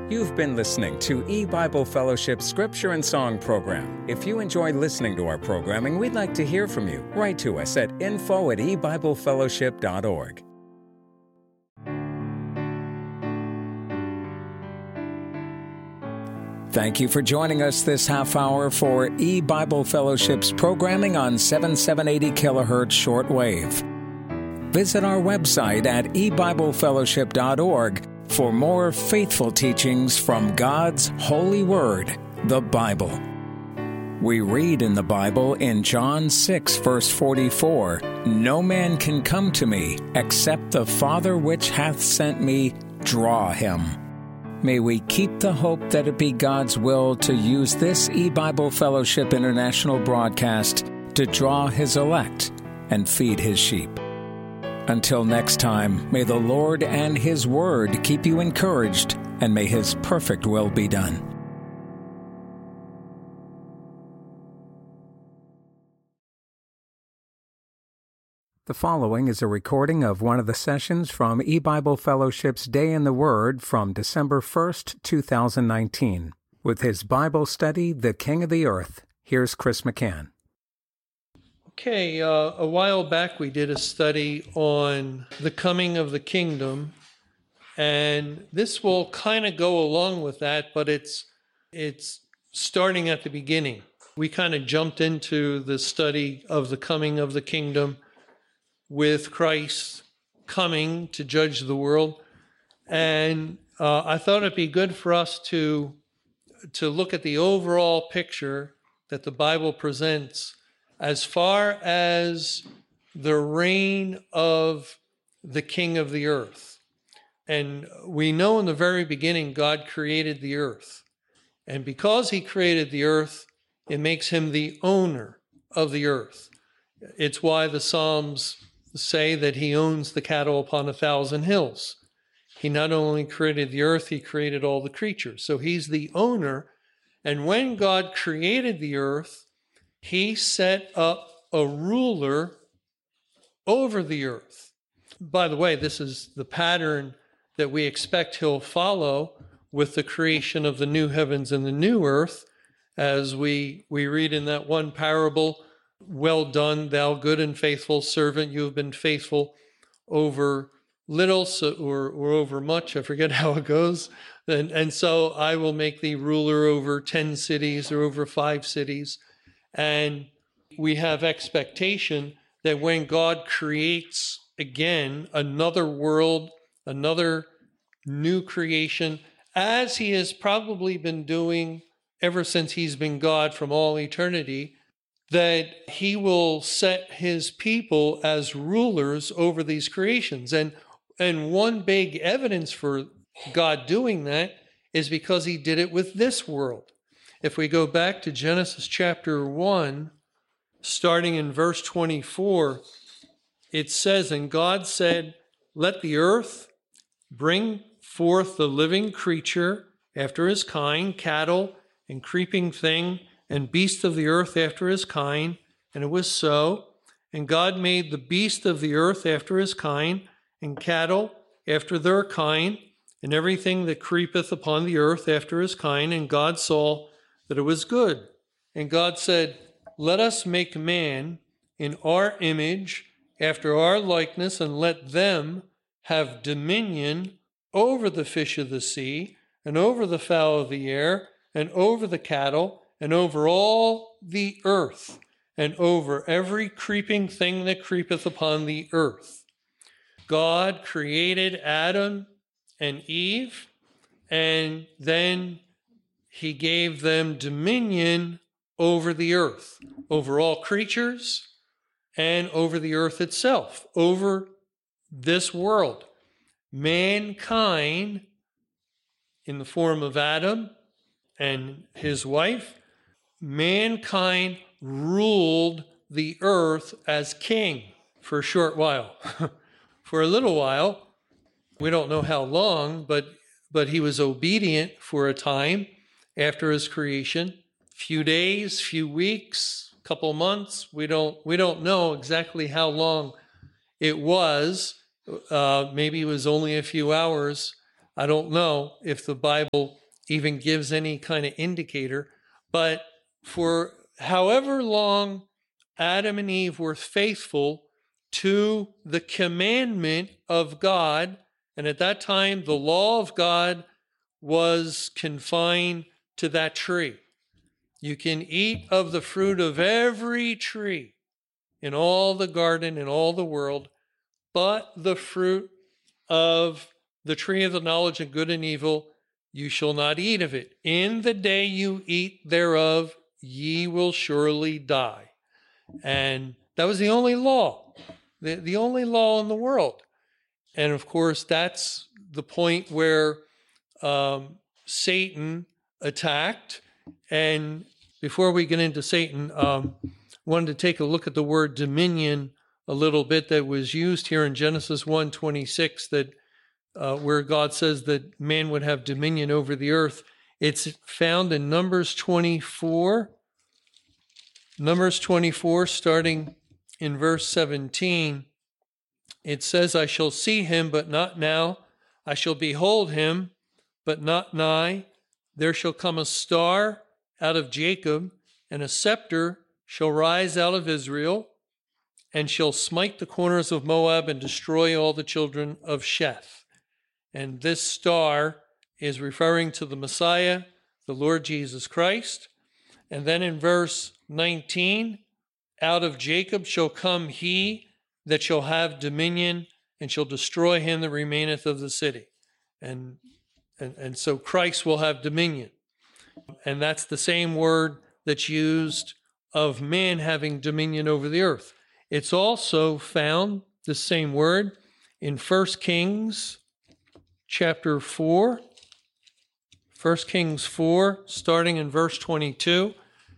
You've been listening to E-Bible Fellowship Scripture and Song Program. If you enjoy listening to our programming, we'd like to hear from you. Write to us at info@ebiblefellowship.org. Thank you for joining us this half hour for E-Bible Fellowship's programming on 7780 kilohertz shortwave. Visit our website at ebiblefellowship.org for more faithful teachings from God's holy word, the Bible. We read in the Bible in John 6, verse 44, "No man can come to me except the Father which hath sent me draw him." May we keep the hope that it be God's will to use this E-Bible Fellowship International broadcast to draw His elect and feed His sheep. Until next time, may the Lord and His Word keep you encouraged, and may His perfect will be done. The following is a recording of one of the sessions from E-Bible Fellowship's Day in the Word from December 1st, 2019. With his Bible study, The King of the Earth, here's Chris McCann. Okay, a while back we did a study on the coming of the kingdom, and this will kind of go along with that, but it's starting at the beginning. We kind of jumped into the study of the coming of the kingdom with Christ coming to judge the world, and I thought it'd be good for us to look at the overall picture that the Bible presents as far as the reign of the King of the earth. And we know in the very beginning God created the earth. And because He created the earth, it makes Him the owner of the earth. It's why the Psalms say that He owns the cattle upon 1,000 hills. He not only created the earth, He created all the creatures. So He's the owner. And when God created the earth, He set up a ruler over the earth. By the way, this is the pattern that we expect He'll follow with the creation of the new heavens and the new earth. As we read in that one parable, "Well done, thou good and faithful servant. You have been faithful over little or over much." I forget how it goes. And so I will make thee ruler over 10 cities or over 5 cities. And we have expectation that when God creates again another world, another new creation, as He has probably been doing ever since He's been God from all eternity, that He will set His people as rulers over these creations. And one big evidence for God doing that is because He did it with this world. If we go back to Genesis chapter 1, starting in verse 24, it says, "And God said, Let the earth bring forth the living creature after his kind, cattle and creeping thing, and beast of the earth after his kind. And it was so. And God made the beast of the earth after his kind, and cattle after their kind, and everything that creepeth upon the earth after his kind. And God saw that it was good. And God said, Let us make man in our image, after our likeness, and let them have dominion over the fish of the sea, and over the fowl of the air, and over the cattle, and over all the earth, and over every creeping thing that creepeth upon the earth." God created Adam and Eve, and then He gave them dominion over the earth, over all creatures, and over the earth itself, over this world. Mankind, in the form of Adam and his wife, mankind ruled the earth as king for a short while. For a little while, we don't know how long, but he was obedient for a time after his creation. Few days, few weeks, couple months. We don't know exactly how long it was. Maybe it was only a few hours, I don't know if the Bible even gives any kind of indicator, but for however long Adam and Eve were faithful to the commandment of God, and at that time the law of God was confined to that tree. You can eat of the fruit of every tree in all the garden, in all the world, but the fruit of the tree of the knowledge of good and evil, you shall not eat of it. In the day you eat thereof, ye will surely die. And that was the only law, the only law in the world. And of course, that's the point where Satan attacked. And before we get into Satan, wanted to take a look at the word dominion a little bit that was used here in Genesis 1:26, that where God says that man would have dominion over the earth. It's found in Numbers 24. Numbers 24, starting in verse 17. It says, I shall see him, but not now. I shall behold him, but not nigh. There shall come a star out of Jacob, and a scepter shall rise out of Israel, and shall smite the corners of Moab and destroy all the children of Sheth. And this star is referring to the Messiah, the Lord Jesus Christ. And then in verse 19, out of Jacob shall come he that shall have dominion, and shall destroy him that remaineth of the city. And so Christ will have dominion. And that's the same word that's used of man having dominion over the earth. It's also found, the same word, in 1 Kings chapter 4. 1 Kings 4, starting in verse 22.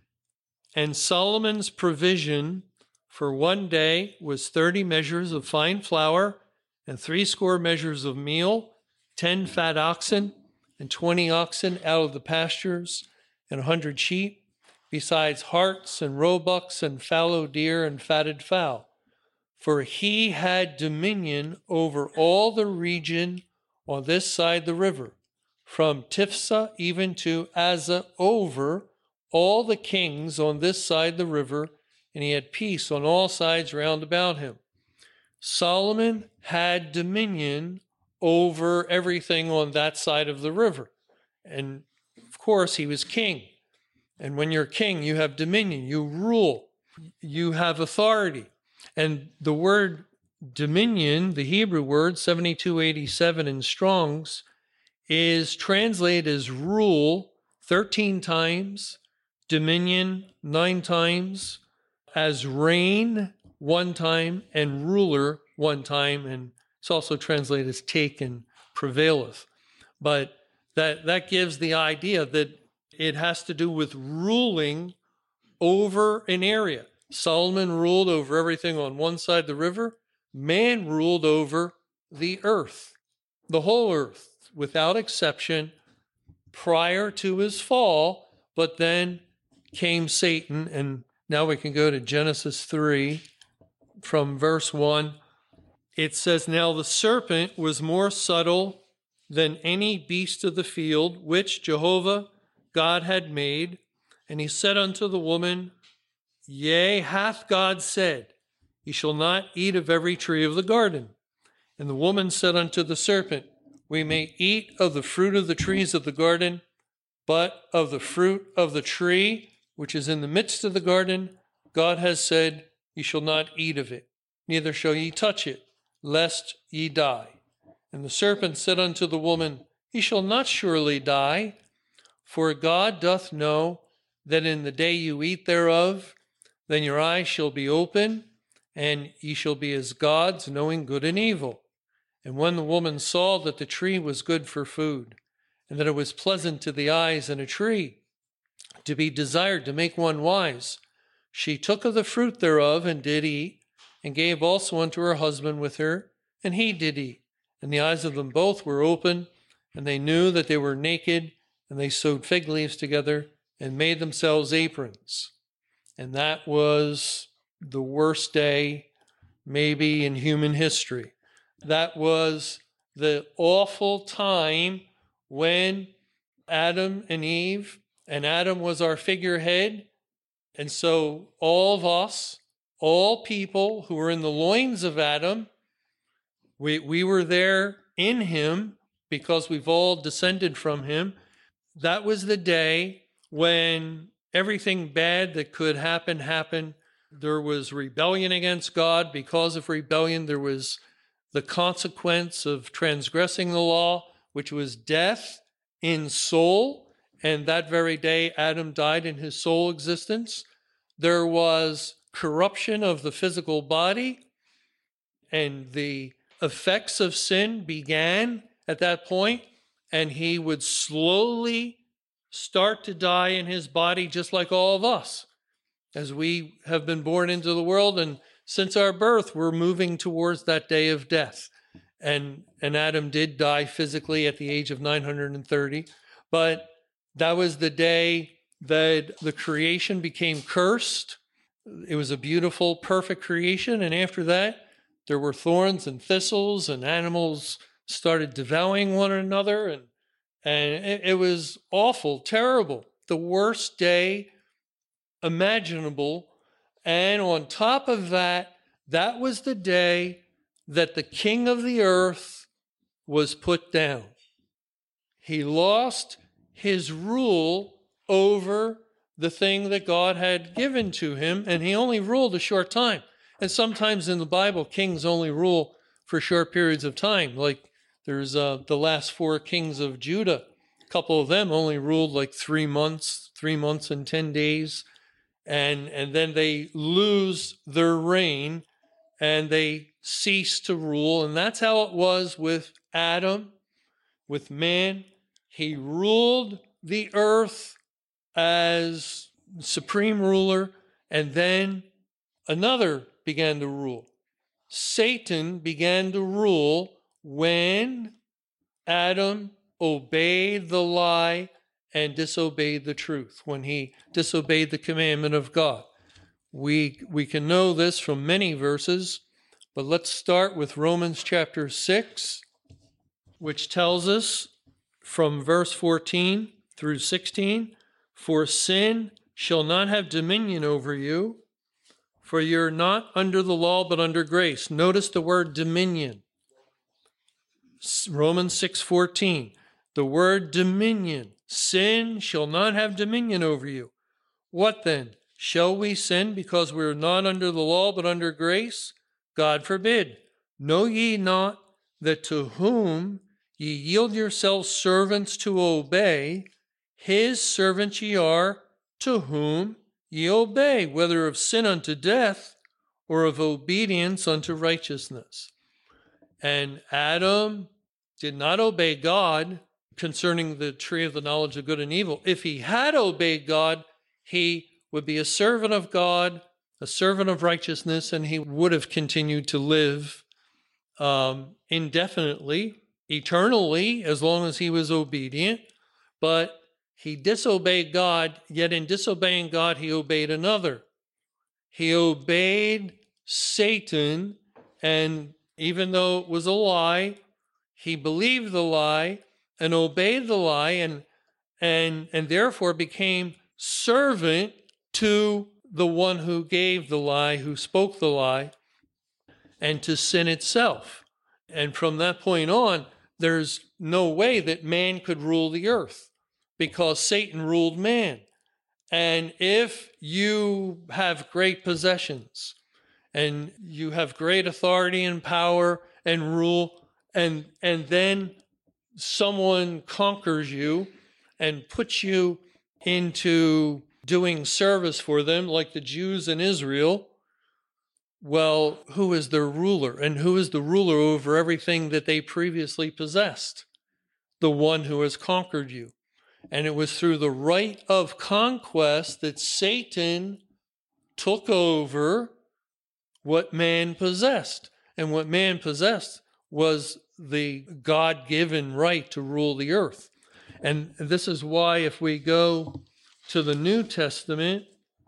And Solomon's provision for one day was 30 measures of fine flour, and 80 measures of meal, 10 fat oxen, and 20 oxen out of the pastures, and 100 sheep, besides harts and roebucks and fallow deer and fatted fowl. For he had dominion over all the region on this side the river, from Tiphsah even to Azza, over all the kings on this side the river, and he had peace on all sides round about him. Solomon had dominion over everything on that side of the river. And of course, he was king. And when you're king, you have dominion, you rule, you have authority. And the word dominion, the Hebrew word 7287 in Strong's, is translated as rule 13 times, dominion 9 times, as reign 1 time, and ruler 1 time, and it's also translated as take and prevaileth. But that gives the idea that it has to do with ruling over an area. Solomon ruled over everything on one side of the river. Man ruled over the earth, the whole earth, without exception, prior to his fall. But then came Satan, and now we can go to Genesis 3 from verse 1. It says, Now the serpent was more subtle than any beast of the field, which Jehovah God had made. And he said unto the woman, Yea, hath God said, Ye shall not eat of every tree of the garden. And the woman said unto the serpent, We may eat of the fruit of the trees of the garden, but of the fruit of the tree which is in the midst of the garden, God has said, Ye shall not eat of it, neither shall ye touch it, lest ye die. And the serpent said unto the woman, Ye shall not surely die, for God doth know that in the day you eat thereof, then your eyes shall be open, and ye shall be as gods, knowing good and evil. And when the woman saw that the tree was good for food, and that it was pleasant to the eyes, and a tree to be desired to make one wise, she took of the fruit thereof, and did eat, and gave also unto her husband with her, and he did eat. And the eyes of them both were open, and they knew that they were naked, and they sewed fig leaves together, and made themselves aprons. And that was the worst day, maybe, in human history. That was the awful time when Adam and Eve, and Adam was our figurehead. And so all of us, all people who were in the loins of Adam, we were there in him because we've all descended from him. That was the day when everything bad that could happen happened. There was rebellion against God. Because of rebellion, there was the consequence of transgressing the law, which was death in soul. And that very day, Adam died in his soul existence. There was corruption of the physical body, and the effects of sin began at that point, and he would slowly start to die in his body, just like all of us, as we have been born into the world. And since our birth, we're moving towards that day of death. And Adam did die physically at the age of 930, but that was the day that the creation became cursed. It was a beautiful, perfect creation. And after that, there were thorns and thistles, and animals started devouring one another. And it was awful, terrible, the worst day imaginable. And on top of that, that was the day that the king of the earth was put down. He lost his rule over the thing that God had given to him, and he only ruled a short time. And sometimes in the Bible, kings only rule for short periods of time. Like there's the last 4 kings of Judah. A couple of them only ruled like 3 months and 10 days. And then they lose their reign and they cease to rule. And that's how it was with Adam, with man. He ruled the earth as supreme ruler, and then another began to rule. Satan began to rule when Adam obeyed the lie and disobeyed the truth, when he disobeyed the commandment of God. We can know this from many verses, but let's start with Romans chapter 6, which tells us from verse 14 through 16, "For sin shall not have dominion over you, for you're not under the law but under grace." Notice the word dominion. Romans 6:14, the word dominion. Sin shall not have dominion over you. What then? Shall we sin because we are not under the law but under grace? God forbid. Know ye not that to whom ye yield yourselves servants to obey, his servants ye are, to whom ye obey, whether of sin unto death or of obedience unto righteousness. And Adam did not obey God concerning the tree of the knowledge of good and evil. If he had obeyed God, he would be a servant of God, a servant of righteousness, and he would have continued to live indefinitely, eternally, as long as he was obedient. But he disobeyed God, yet in disobeying God, he obeyed another. He obeyed Satan, and even though it was a lie, he believed the lie and obeyed the lie, and therefore became servant to the one who gave the lie, who spoke the lie, and to sin itself. And from that point on, there's no way that man could rule the earth, because Satan ruled man. And if you have great possessions and you have great authority and power and rule, and then someone conquers you and puts you into doing service for them, like the Jews in Israel, well, who is their ruler? And who is the ruler over everything that they previously possessed? The one who has conquered you. And it was through the right of conquest that Satan took over what man possessed. And what man possessed was the God-given right to rule the earth. And this is why if we go to the New Testament,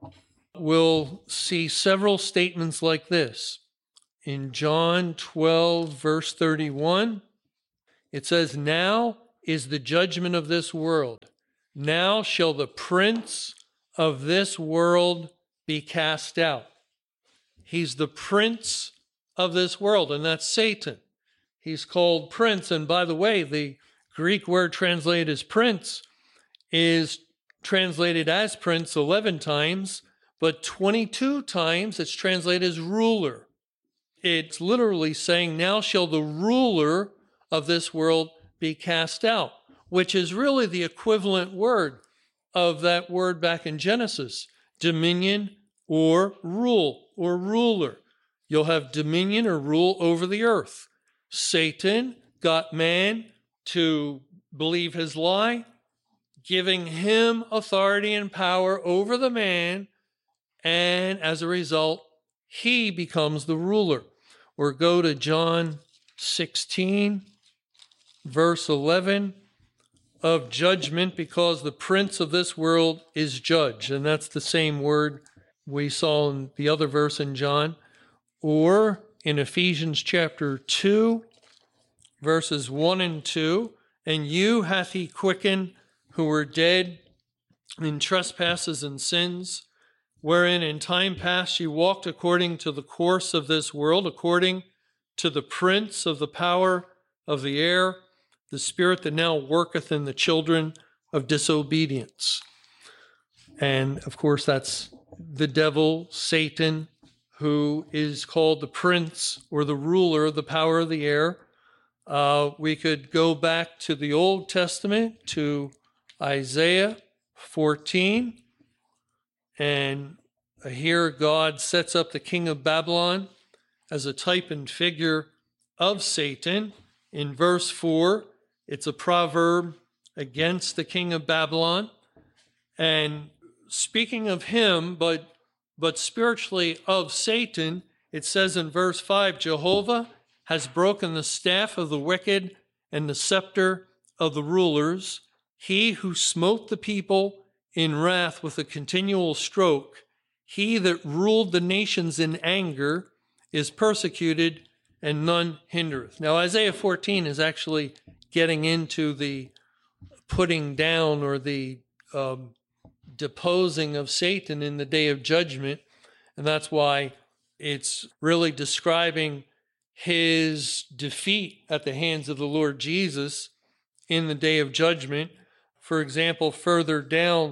we'll see several statements like this. In John 12, verse 31, It says, now is the judgment of this world. Now shall the prince of this world be cast out. He's the prince of this world, and that's Satan. He's called prince. And by the way, the Greek word translated as prince is translated as prince 11 times, but 22 times it's translated as ruler. It's literally saying, now shall the ruler of this world be cast out, which is really the equivalent word of that word back in Genesis, dominion or rule or ruler. You'll have dominion or rule over the earth. Satan got man to believe his lie, giving him authority and power over the man, and as a result, he becomes the ruler. Or go to John 16, verse 11, of judgment, because the prince of this world is judged. And that's the same word we saw in the other verse in John. Or in Ephesians chapter 2, verses 1 and 2, and you hath he quickened who were dead in trespasses and sins, wherein in time past ye walked according to the course of this world, according to the prince of the power of the air, the spirit that now worketh in the children of disobedience. And of course, that's the devil, Satan, who is called the prince or the ruler of the power of the air. We could go back to the Old Testament, to Isaiah 14, and here God sets up the king of Babylon as a type and figure of Satan. In verse 4, it's a proverb against the king of Babylon. And speaking of him, but spiritually of Satan, it says in verse 5, Jehovah has broken the staff of the wicked and the scepter of the rulers. He who smote the people in wrath with a continual stroke, he that ruled the nations in anger, is persecuted, and none hindereth. Now, Isaiah 14 is actually getting into the putting down or the deposing of Satan in the day of judgment, and that's why it's really describing his defeat at the hands of the Lord Jesus in the day of judgment. For example, further down,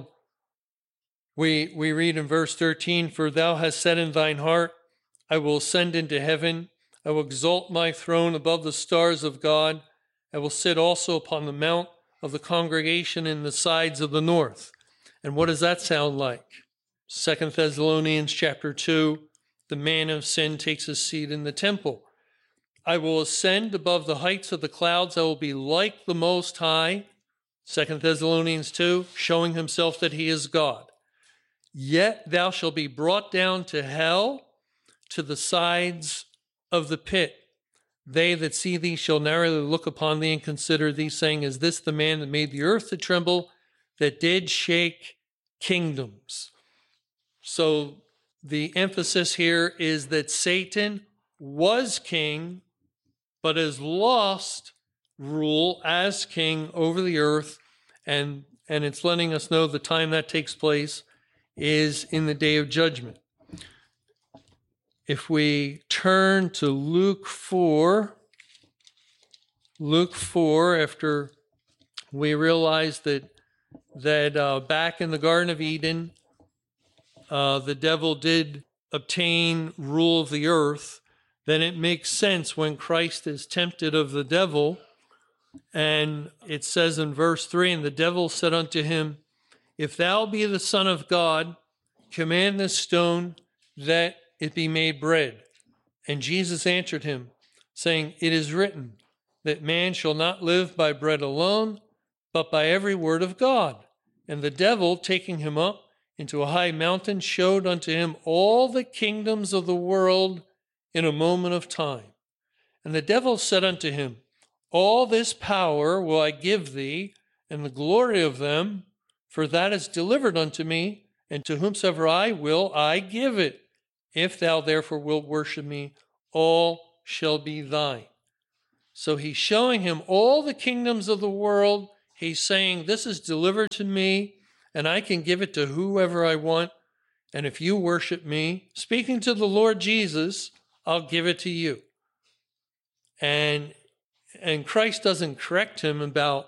we read in verse 13, for thou hast said in thine heart, I will ascend into heaven. I will exalt my throne above the stars of God. I will sit also upon the mount of the congregation in the sides of the north. And what does that sound like? 2 Thessalonians chapter 2, the man of sin takes his seat in the temple. I will ascend above the heights of the clouds. I will be like the Most High. 2 Thessalonians 2, showing himself that he is God. Yet thou shalt be brought down to hell, to the sides of the pit. They that see thee shall narrowly look upon thee and consider thee, saying, is this the man that made the earth to tremble, that did shake kingdoms? So the emphasis here is that Satan was king, but has lost rule as king over the earth, and it's letting us know the time that takes place is in the day of judgment. If we turn to Luke 4, after we realize that back in the Garden of Eden, the devil did obtain rule of the earth, then it makes sense when Christ is tempted of the devil. And it says in verse 3, and the devil said unto him, if thou be the Son of God, command this stone that it be made bread. And Jesus answered him, saying, it is written, that man shall not live by bread alone, but by every word of God. And the devil, taking him up into a high mountain, showed unto him all the kingdoms of the world in a moment of time. And the devil said unto him, all this power will I give thee, and the glory of them, for that is delivered unto me, and to whomsoever I will, I give it. If thou therefore wilt worship me, all shall be thine. So he's showing him all the kingdoms of the world. He's saying, this is delivered to me, and I can give it to whoever I want. And if you worship me, speaking to the Lord Jesus, I'll give it to you. And Christ doesn't correct him about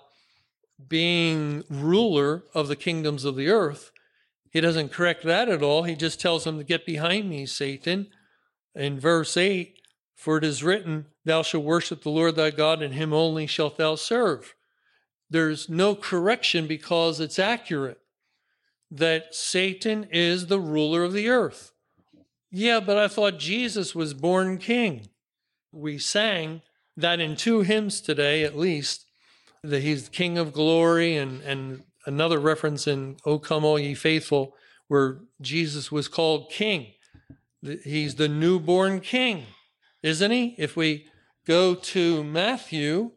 being ruler of the kingdoms of the earth. He doesn't correct that at all. He just tells him to get behind me, Satan. In verse 8, for it is written, thou shalt worship the Lord thy God, and him only shalt thou serve. There's no correction because it's accurate that Satan is the ruler of the earth. Yeah, but I thought Jesus was born king. We sang that in 2 hymns today, at least, that he's the King of glory, and another reference in O Come All Ye Faithful, where Jesus was called king. He's the newborn king, isn't he? If we go to Matthew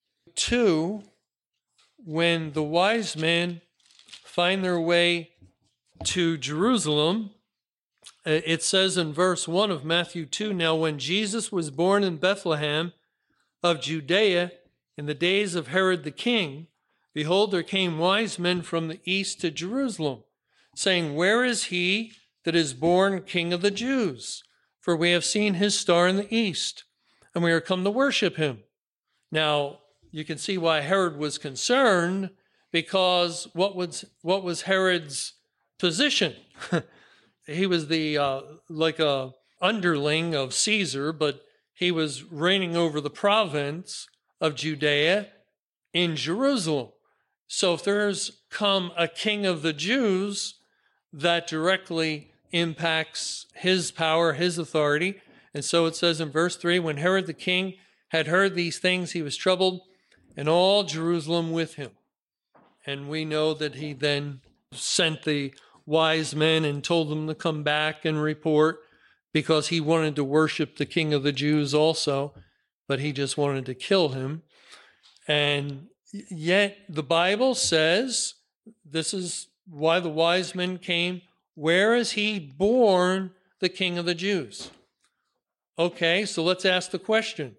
2, when the wise men find their way to Jerusalem, it says in verse 1 of Matthew 2, now when Jesus was born in Bethlehem of Judea in the days of Herod the king, behold, there came wise men from the east to Jerusalem, saying, where is he that is born King of the Jews? For we have seen his star in the east, and we are come to worship him. Now, you can see why Herod was concerned, because what was Herod's position? He was like a underling of Caesar, but he was reigning over the province of Judea in Jerusalem. So if there's come a king of the Jews, that directly impacts his power, his authority. And so it says in verse 3, when Herod the king had heard these things, he was troubled, and all Jerusalem with him. And we know that he then sent the wise men and told them to come back and report, because he wanted to worship the King of the Jews also, but he just wanted to kill him. And yet the Bible says, this is why the wise men came, where is he born the King of the Jews? Okay, so let's ask the question.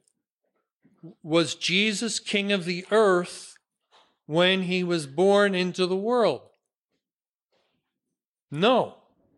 Was Jesus king of the earth when he was born into the world? No.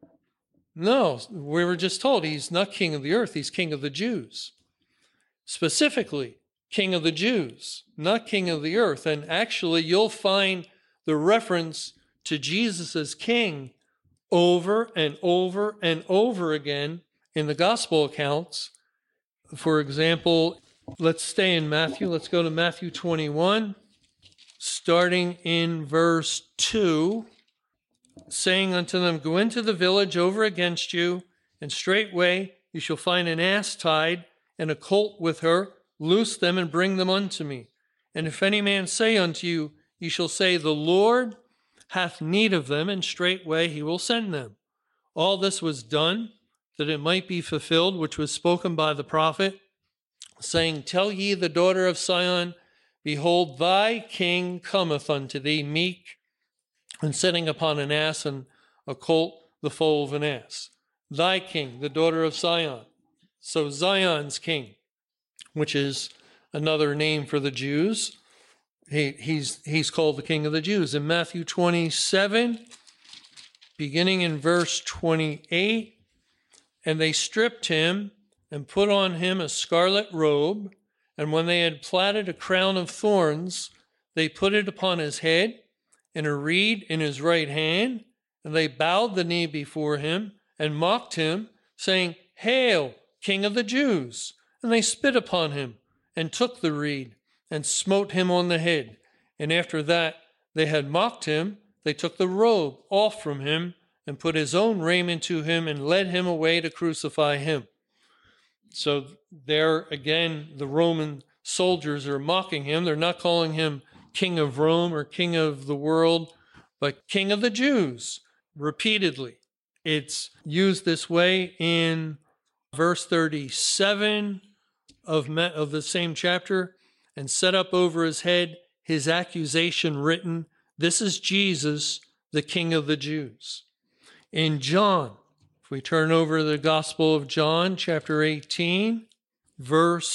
No, we were just told he's not king of the earth, he's king of the Jews. Specifically, king of the Jews, not king of the earth. And actually, you'll find the reference to Jesus as king over and over and over again in the gospel accounts. For example, let's stay in Matthew. Let's go to Matthew 21, starting in verse 2, saying unto them, go into the village over against you, and straightway you shall find an ass tied, and a colt with her. Loose them and bring them unto me. And if any man say unto you, ye shall say, the Lord hath need of them, and straightway he will send them. All this was done, that it might be fulfilled, which was spoken by the prophet, saying, tell ye the daughter of Sion, behold, thy king cometh unto thee, meek, and sitting upon an ass, and a colt, the foal of an ass. Thy king, the daughter of Sion. So Zion's king, which is another name for the Jews. He's called the King of the Jews. In Matthew 27, beginning in verse 28, and they stripped him and put on him a scarlet robe, and when they had platted a crown of thorns, they put it upon his head, and a reed in his right hand, and they bowed the knee before him and mocked him, saying, Hail, King of the Jews! And they spit upon him and took the reed and smote him on the head. And after that they had mocked him, they took the robe off from him and put his own raiment to him and led him away to crucify him. So there again, the Roman soldiers are mocking him. They're not calling him King of Rome or King of the world, but King of the Jews, repeatedly. It's used this way in verse 37 of the same chapter, and set up over his head his accusation written, this is Jesus, the King of the Jews. In John, if we turn over to the Gospel of John, chapter 18, verse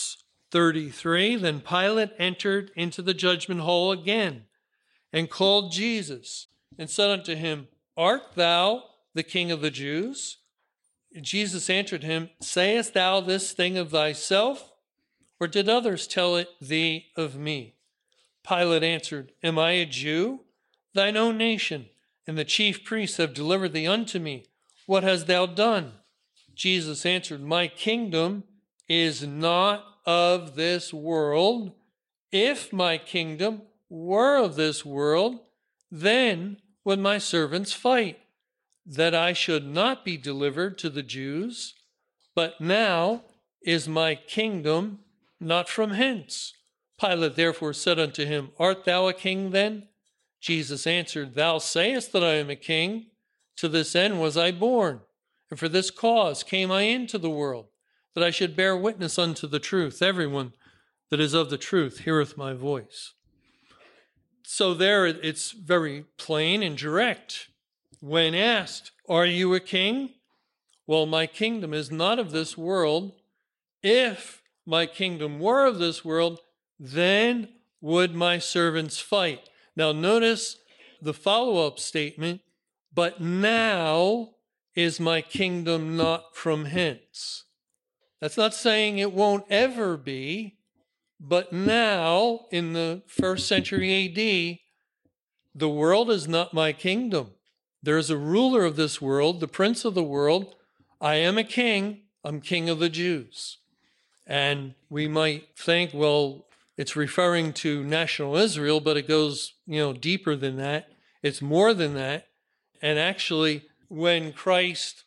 33, then Pilate entered into the judgment hall again and called Jesus and said unto him, Art thou the King of the Jews? Jesus answered him, Sayest thou this thing of thyself, or did others tell it thee of me? Pilate answered, Am I a Jew? Thine own nation and the chief priests have delivered thee unto me. What hast thou done? Jesus answered, My kingdom is not of this world. If my kingdom were of this world, then would my servants fight, that I should not be delivered to the Jews. But now is my kingdom not from hence. Pilate therefore said unto him, Art thou a king then? Jesus answered, Thou sayest that I am a king. To this end was I born, and for this cause came I into the world, that I should bear witness unto the truth. Everyone that is of the truth heareth my voice. So there it's very plain and direct. When asked, Are you a king? Well, my kingdom is not of this world. If my kingdom were of this world, then would my servants fight. Now notice the follow-up statement, but now is my kingdom not from hence. That's not saying it won't ever be, but now in the first century AD, the world is not my kingdom. There is a ruler of this world, the prince of the world. I am a king. I'm king of the Jews. And we might think, well, it's referring to national Israel, but it goes, deeper than that. It's more than that. And actually, when Christ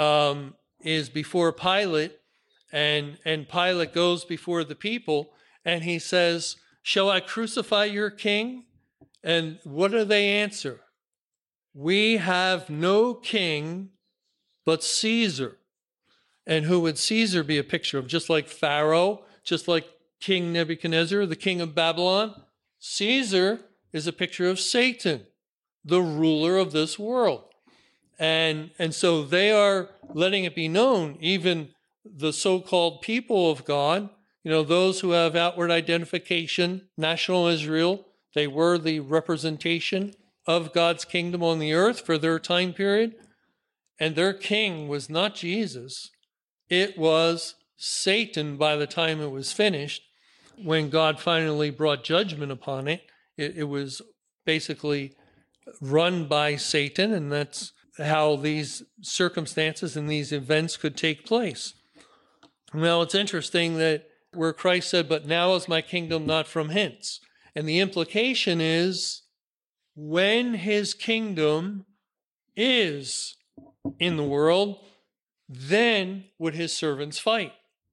is before Pilate, and Pilate goes before the people, and he says, Shall I crucify your king? And what do they answer? We have no king but Caesar. And who would Caesar be a picture of? Just like Pharaoh, just like King Nebuchadnezzar, the king of Babylon. Caesar is a picture of Satan, the ruler of this world. And so they are letting it be known, even the so-called people of God, those who have outward identification, national Israel, they were the representation of God's kingdom on the earth for their time period. And their king was not Jesus. It was Satan by the time it was finished. When God finally brought judgment upon it, it was basically run by Satan, and that's how these circumstances and these events could take place. Now, it's interesting that where Christ said, But now is my kingdom not from hence. And the implication is, when his kingdom is in the world, then would his servants fight.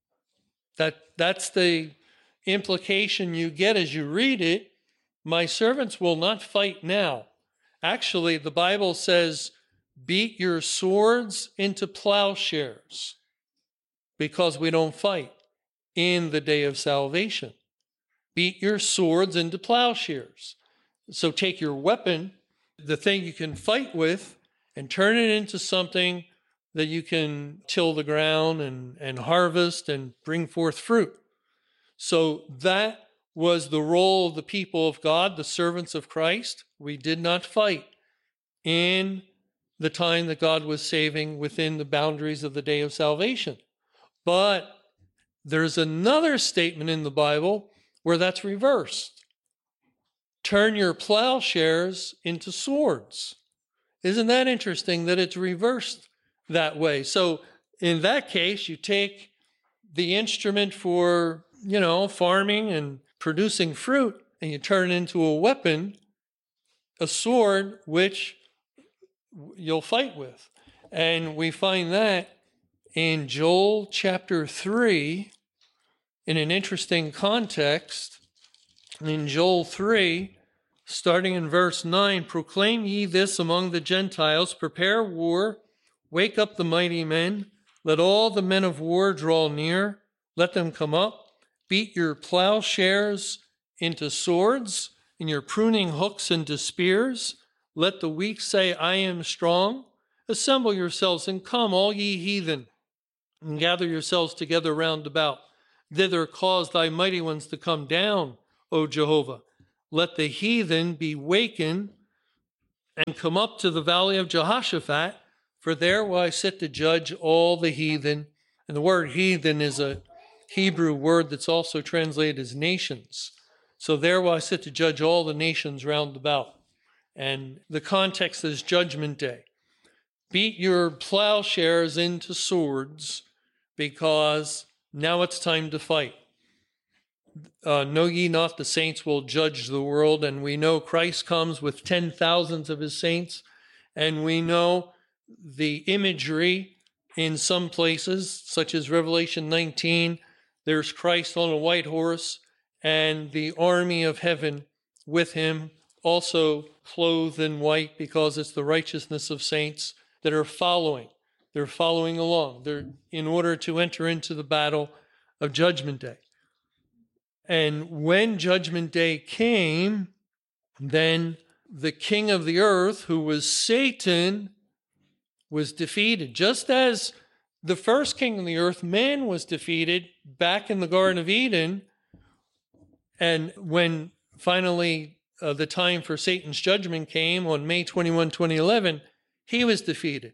That's the implication you get as you read it. My servants will not fight now. Actually, the Bible says, Beat your swords into plowshares, because we don't fight in the day of salvation. Beat your swords into plowshares. So take your weapon, the thing you can fight with, and turn it into something that you can till the ground and harvest and bring forth fruit. So that was the role of the people of God, the servants of Christ. We did not fight in the time that God was saving within the boundaries of the day of salvation. But there's another statement in the Bible where that's reversed. Turn your plowshares into swords. Isn't that interesting that it's reversed that way? So in that case, you take the instrument for, farming and producing fruit, and you turn it into a weapon, a sword, which you'll fight with. And we find that in Joel chapter 3, in an interesting context. In Joel 3, starting in verse 9, Proclaim ye this among the Gentiles, prepare war, wake up the mighty men, let all the men of war draw near, let them come up, beat your plowshares into swords, and your pruning hooks into spears. Let the weak say, I am strong. Assemble yourselves and come, all ye heathen, and gather yourselves together round about. thither cause thy mighty ones to come down, O Jehovah. Let the heathen be wakened and come up to the valley of Jehoshaphat, for there will I sit to judge all the heathen. And the word heathen is a Hebrew word that's also translated as nations. So there will I sit to judge all the nations round about. And the context is Judgment Day. Beat your plowshares into swords, because now it's time to fight. Know ye not the saints will judge the world? And we know Christ comes with 10,000s of his saints. And we know the imagery in some places, such as Revelation 19, there's Christ on a white horse and the army of heaven with him, also clothed in white, because it's the righteousness of saints that are following. They're following along. They're in order to enter into the battle of Judgment Day. And when Judgment Day came, then the king of the earth, who was Satan, was defeated. Just as the first king of the earth, man, was defeated back in the Garden of Eden. And when finally the time for Satan's judgment came on May 21, 2011, he was defeated.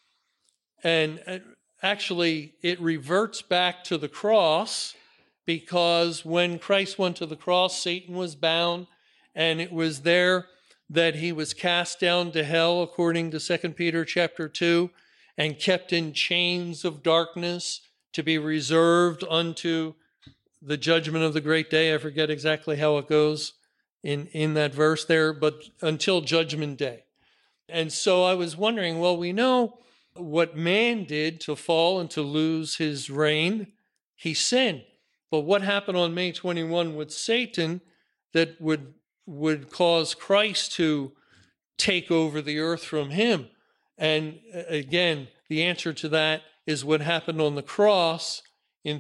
And actually, it reverts back to the cross, because when Christ went to the cross, Satan was bound, and it was there that he was cast down to hell, according to 2 Peter chapter 2, and kept in chains of darkness to be reserved unto the judgment of the great day. I forget exactly how it goes in that verse there, but until Judgment Day. And so I was wondering, well, we know what man did to fall and to lose his reign. He sinned. But what happened on May 21 with Satan that would cause Christ to take over the earth from him? And again, the answer to that is what happened on the cross in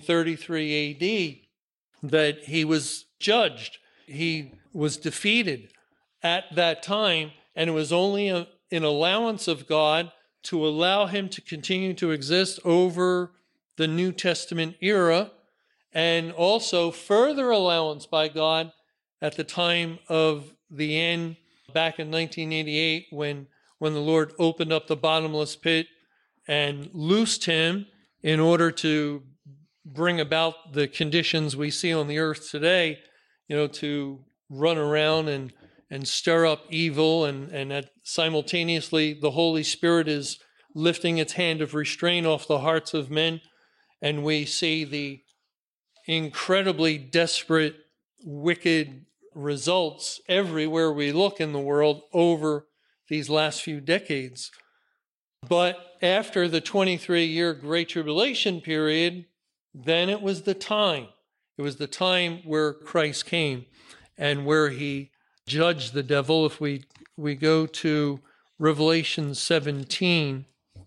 33 AD, that he was judged. He was defeated at that time, and it was only an allowance of God to allow him to continue to exist over the New Testament era, and also further allowance by God at the time of the end, back in 1988, when the Lord opened up the bottomless pit and loosed him in order to bring about the conditions we see on the earth today, to run around and stir up evil, and that simultaneously the Holy Spirit is lifting its hand of restraint off the hearts of men, and we see the incredibly desperate, wicked results everywhere we look in the world over these last few decades. But after the 23-year Great Tribulation period, then it was the time. It was the time where Christ came and where he judged the devil. If we go to Revelation 17,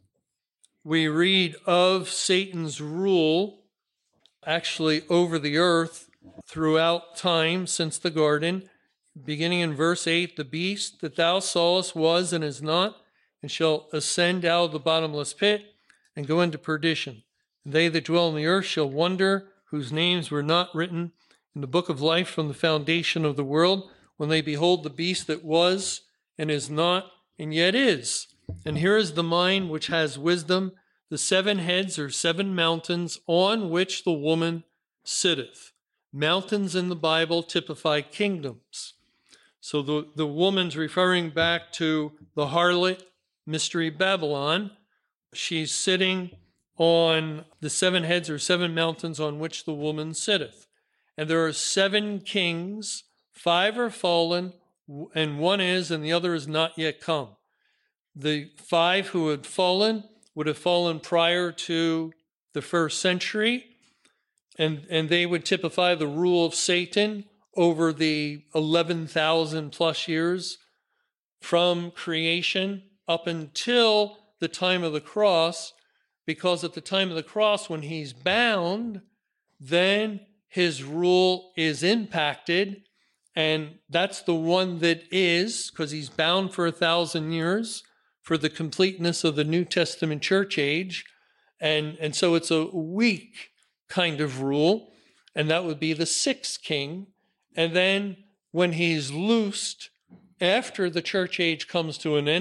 we read of Satan's rule actually over the earth throughout time since the garden. Beginning in verse 8, the beast that thou sawest was and is not, and shall ascend out of the bottomless pit and go into perdition. And they that dwell on the earth shall wonder, whose names were not written in the book of life from the foundation of the world, when they behold the beast that was and is not and yet is. And here is the mind which has wisdom. The 7 heads are 7 mountains on which the woman sitteth. Mountains in the Bible typify kingdoms. So the woman's referring back to the harlot, Mystery Babylon. She's sitting on the 7 heads or 7 mountains on which the woman sitteth. And there are 7 kings, 5 are fallen, and 1 is, and the other is not yet come. The 5 who had fallen would have fallen prior to the 1st century, and they would typify the rule of Satan over the 11,000 plus years from creation up until the time of the cross, because at the time of the cross, when he's bound, then his rule is impacted, and that's the one that is, because he's bound for 1,000 years for the completeness of the New Testament church age, and so it's a weak kind of rule. and that would be the sixth king. And then when he's loosed, after the church age comes to an end,